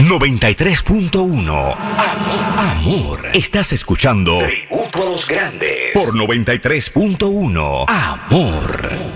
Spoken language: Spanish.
93.1 Amor. Estás escuchando Tributo a los Grandes por 93.1 Amor.